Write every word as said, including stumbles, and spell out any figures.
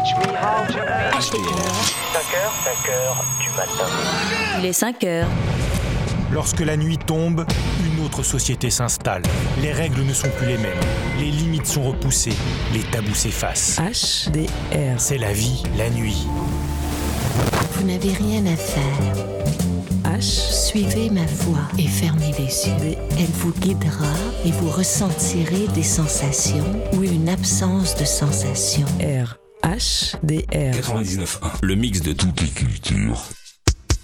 H D R. cinq heures, cinq heures du matin. Il est cinq heures. Lorsque la nuit tombe, une autre société s'installe. Les règles ne sont plus les mêmes. Les limites sont repoussées. Les tabous s'effacent. H D R. C'est la vie, la nuit. Vous n'avez rien à faire. H. Suivez ma voix et fermez les yeux. Elle vous guidera et vous ressentirez des sensations ou une absence de sensations. R. H D R. quatre-vingt-dix-neuf point un. Le mix de toutes les cultures.